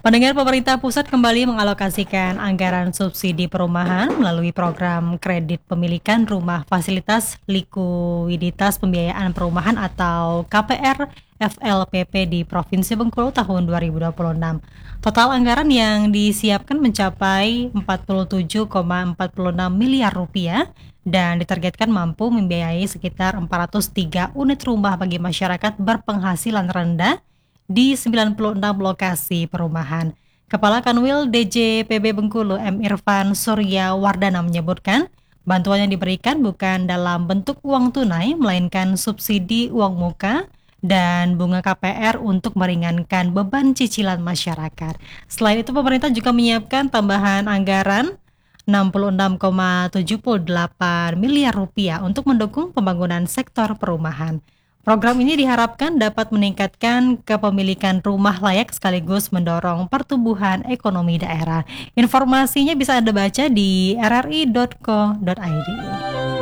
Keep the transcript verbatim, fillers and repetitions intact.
Pendengar, pemerintah pusat kembali mengalokasikan anggaran subsidi perumahan melalui program kredit pemilikan rumah fasilitas likuiditas pembiayaan perumahan atau K P R F L P P di Provinsi Bengkulu tahun dua ribu dua puluh enam. Total anggaran yang disiapkan mencapai empat puluh tujuh koma empat enam miliar rupiah dan ditargetkan mampu membiayai sekitar empat ratus tiga unit rumah bagi masyarakat berpenghasilan rendah di sembilan puluh enam lokasi perumahan. Kepala Kanwil D J P B Bengkulu M Irfan Surya Wardana menyebutkan, bantuan yang diberikan bukan dalam bentuk uang tunai, melainkan subsidi uang muka dan bunga K P R untuk meringankan beban cicilan masyarakat. Selain itu, pemerintah juga menyiapkan tambahan anggaran enam puluh enam koma tujuh delapan miliar rupiah untuk mendukung pembangunan sektor perumahan. Program ini diharapkan dapat meningkatkan kepemilikan rumah layak sekaligus mendorong pertumbuhan ekonomi daerah. Informasinya bisa Anda baca di r r i dot co dot i d.